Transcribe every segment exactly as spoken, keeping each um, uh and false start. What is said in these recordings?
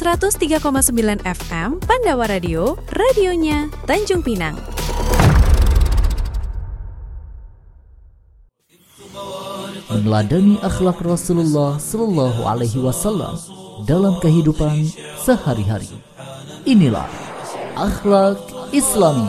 seratus tiga koma sembilan F M Pandawa Radio, radionya Tanjung Pinang. Meneladani akhlak Rasulullah Sallallahu Alaihi Wasallam dalam kehidupan sehari-hari. Inilah akhlak Islami.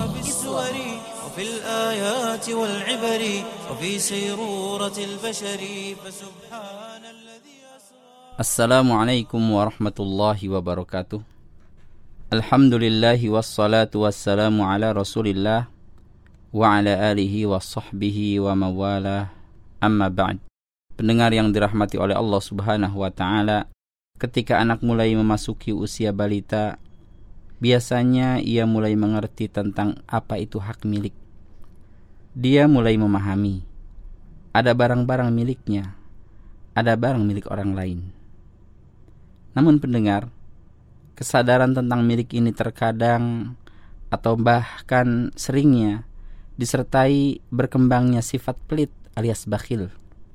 Assalamualaikum warahmatullahi wabarakatuh. Alhamdulillahi wassalatu wassalamu ala Rasulillah wa ala alihi wa sahbihi wa mawalah. Amma ba'd. Pendengar yang dirahmati oleh Allah Subhanahu wa taala, ketika anak mulai memasuki usia balita, biasanya ia mulai mengerti tentang apa itu hak milik. Dia mulai memahami ada barang-barang miliknya, ada barang milik orang lain. Namun pendengar, kesadaran tentang milik ini terkadang atau bahkan seringnya disertai berkembangnya sifat pelit alias bakhil.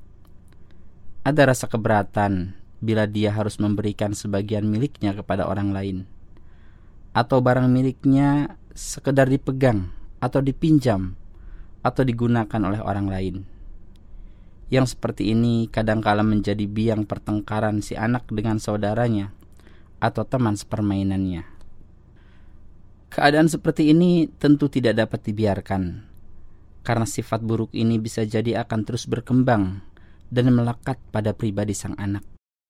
Ada rasa keberatan bila dia harus memberikan sebagian miliknya kepada orang lain, atau barang miliknya sekedar dipegang atau dipinjam atau digunakan oleh orang lain. Yang seperti ini kadangkala menjadi biang pertengkaran si anak dengan saudaranya atau teman sepermainannya. Keadaan seperti ini tentu tidak dapat dibiarkan, karena sifat buruk ini bisa jadi akan terus berkembang dan melekat pada pribadi sang anak.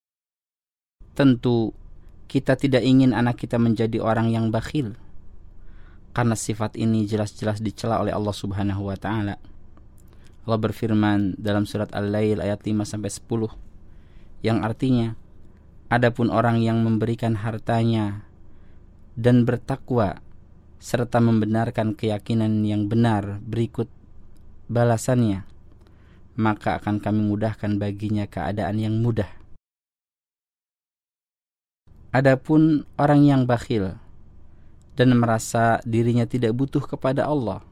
Tentu kita tidak ingin anak kita menjadi orang yang bakhil, karena sifat ini jelas-jelas dicela oleh Allah Subhanahu wa taala. Allah berfirman dalam surat Al-Lail ayat lima sampai sepuluh, yang artinya, adapun orang yang memberikan hartanya dan bertakwa serta membenarkan keyakinan yang benar berikut balasannya, maka akan kami mudahkan baginya keadaan yang mudah. Adapun orang yang bakhil dan merasa dirinya tidak butuh kepada Allah,